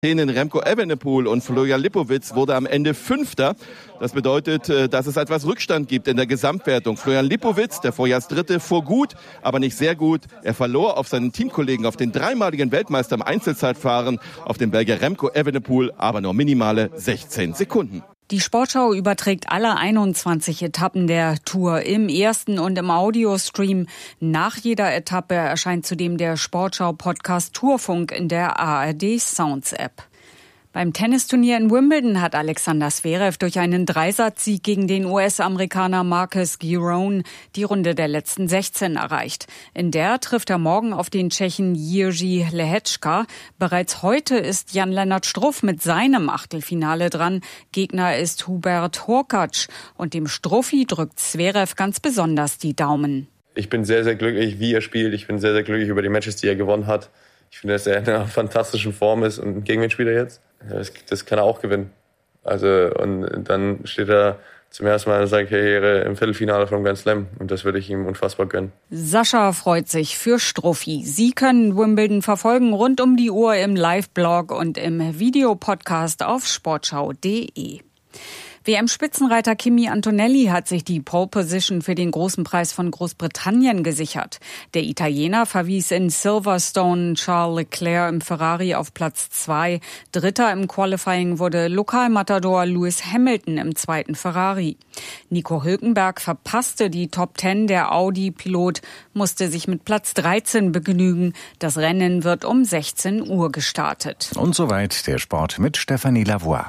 Remco Evenepoel und Florian Lipowitz wurde am Ende Fünfter. Das bedeutet, dass es etwas Rückstand gibt in der Gesamtwertung. Florian Lipowitz, der Vorjahrsdritte, fuhr gut, aber nicht sehr gut. Er verlor auf seinen Teamkollegen, auf den dreimaligen Weltmeister im Einzelzeitfahren, auf den Belgier Remco Evenepoel, aber nur minimale 16 Sekunden. Die Sportschau überträgt alle 21 Etappen der Tour im ersten und im Audiostream. Nach jeder Etappe erscheint zudem der Sportschau-Podcast Tourfunk in der ARD Sounds App. Beim Tennisturnier in Wimbledon hat Alexander Zverev durch einen Dreisatzsieg gegen den US-Amerikaner Marcus Giron die Runde der letzten 16 erreicht. In der trifft er morgen auf den Tschechen Jiří Lehečka. Bereits heute ist Jan-Lennart Struff mit seinem Achtelfinale dran. Gegner ist Hubert Hurkacz und dem Struffi drückt Zverev ganz besonders die Daumen. Ich bin sehr, sehr glücklich, wie er spielt. Ich bin sehr, sehr glücklich über die Matches, die er gewonnen hat. Ich finde, dass er in einer fantastischen Form ist. Und gegen wen spielt er jetzt? Das kann er auch gewinnen. Also, und dann steht er zum ersten Mal in seiner Karriere im Viertelfinale vom Grand Slam. Und das würde ich ihm unfassbar gönnen. Sascha freut sich für Struffi. Sie können Wimbledon verfolgen rund um die Uhr im Live-Blog und im Videopodcast auf sportschau.de. WM-Spitzenreiter Kimi Antonelli hat sich die Pole Position für den Großen Preis von Großbritannien gesichert. Der Italiener verwies in Silverstone Charles Leclerc im Ferrari auf Platz 2. Dritter im Qualifying wurde Lokalmatador Lewis Hamilton im zweiten Ferrari. Nico Hülkenberg verpasste die Top 10. Der Audi-Pilot musste sich mit Platz 13 begnügen. Das Rennen wird um 16 Uhr gestartet. Und soweit der Sport mit Stefanie Lavoie.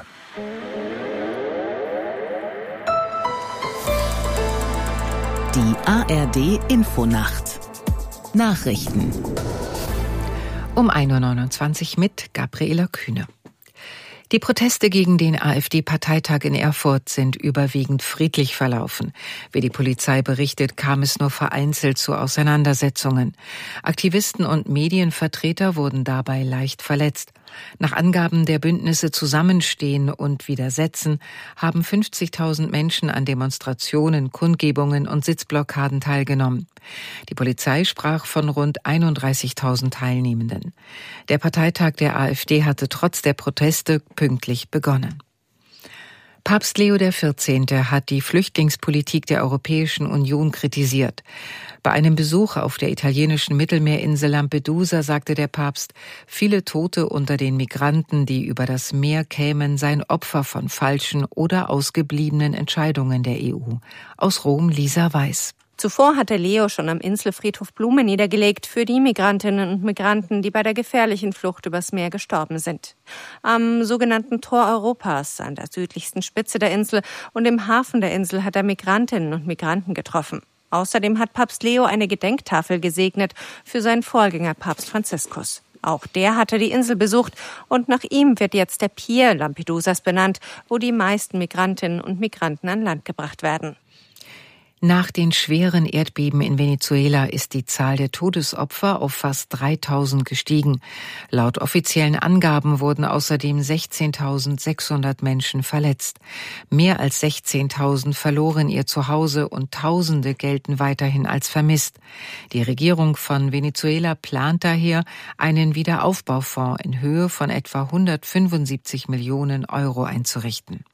Die ARD-Infonacht. Nachrichten. Um 1.29 Uhr mit Gabriela Kühne. Die Proteste gegen den AfD-Parteitag in Erfurt sind überwiegend friedlich verlaufen. Wie die Polizei berichtet, kam es nur vereinzelt zu Auseinandersetzungen. Aktivisten und Medienvertreter wurden dabei leicht verletzt. Nach Angaben der Bündnisse Zusammenstehen und Widersetzen haben 50.000 Menschen an Demonstrationen, Kundgebungen und Sitzblockaden teilgenommen. Die Polizei sprach von rund 31.000 Teilnehmenden. Der Parteitag der AfD hatte trotz der Proteste pünktlich begonnen. Papst Leo XIV. Hat die Flüchtlingspolitik der Europäischen Union kritisiert. Bei einem Besuch auf der italienischen Mittelmeerinsel Lampedusa sagte der Papst, viele Tote unter den Migranten, die über das Meer kämen, seien Opfer von falschen oder ausgebliebenen Entscheidungen der EU. Aus Rom Lisa Weiß. Zuvor hatte Leo schon am Inselfriedhof Blumen niedergelegt für die Migrantinnen und Migranten, die bei der gefährlichen Flucht übers Meer gestorben sind. Am sogenannten Tor Europas, an der südlichsten Spitze der Insel und im Hafen der Insel, hat er Migrantinnen und Migranten getroffen. Außerdem hat Papst Leo eine Gedenktafel gesegnet für seinen Vorgänger Papst Franziskus. Auch der hatte die Insel besucht und nach ihm wird jetzt der Pier Lampedusas benannt, wo die meisten Migrantinnen und Migranten an Land gebracht werden. Nach den schweren Erdbeben in Venezuela ist die Zahl der Todesopfer auf fast 3.000 gestiegen. Laut offiziellen Angaben wurden außerdem 16.600 Menschen verletzt. Mehr als 16.000 verloren ihr Zuhause und Tausende gelten weiterhin als vermisst. Die Regierung von Venezuela plant daher, einen Wiederaufbaufonds in Höhe von etwa 175 Millionen Euro einzurichten.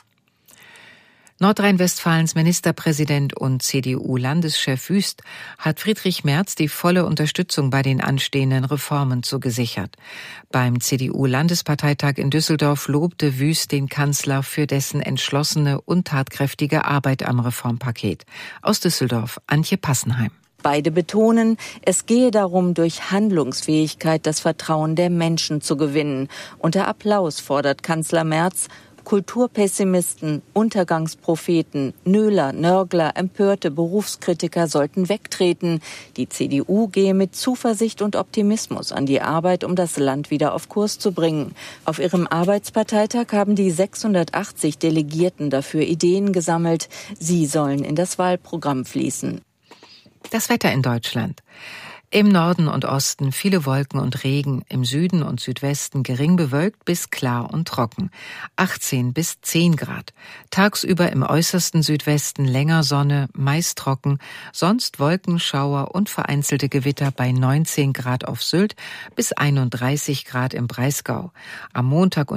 Nordrhein-Westfalens Ministerpräsident und CDU-Landeschef Wüst hat Friedrich Merz die volle Unterstützung bei den anstehenden Reformen zugesichert. Beim CDU-Landesparteitag in Düsseldorf lobte Wüst den Kanzler für dessen entschlossene und tatkräftige Arbeit am Reformpaket. Aus Düsseldorf Antje Passenheim. Beide betonen, es gehe darum, durch Handlungsfähigkeit das Vertrauen der Menschen zu gewinnen. Unter Applaus fordert Kanzler Merz, Kulturpessimisten, Untergangspropheten, Nöler, Nörgler, empörte Berufskritiker sollten wegtreten. Die CDU gehe mit Zuversicht und Optimismus an die Arbeit, um das Land wieder auf Kurs zu bringen. Auf ihrem Arbeitsparteitag haben die 680 Delegierten dafür Ideen gesammelt. Sie sollen in das Wahlprogramm fließen. Das Wetter in Deutschland. Im Norden und Osten viele Wolken und Regen, im Süden und Südwesten gering bewölkt bis klar und trocken. 18 bis 10 Grad. Tagsüber im äußersten Südwesten länger Sonne, meist trocken, sonst Wolken, Schauer und vereinzelte Gewitter bei 19 Grad auf Sylt bis 31 Grad im Breisgau. Am Montag und